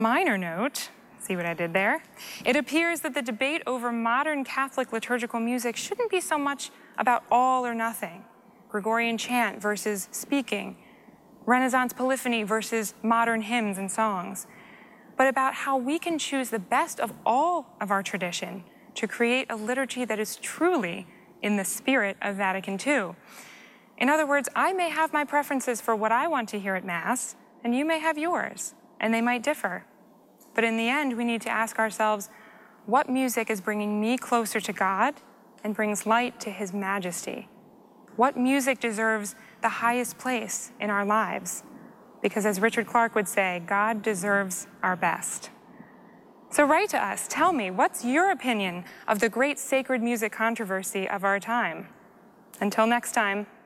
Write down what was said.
Minor note, see what I did there? It appears that the debate over modern Catholic liturgical music shouldn't be so much about all or nothing, Gregorian chant versus speaking, Renaissance polyphony versus modern hymns and songs, but about how we can choose the best of all of our tradition to create a liturgy that is truly in the spirit of Vatican II. In other words, I may have my preferences for what I want to hear at Mass, and you may have yours, and they might differ. But in the end, we need to ask ourselves, what music is bringing me closer to God and brings light to His majesty? What music deserves the highest place in our lives? Because as Richard Clark would say, God deserves our best. So write to us, tell me, what's your opinion of the great sacred music controversy of our time? Until next time.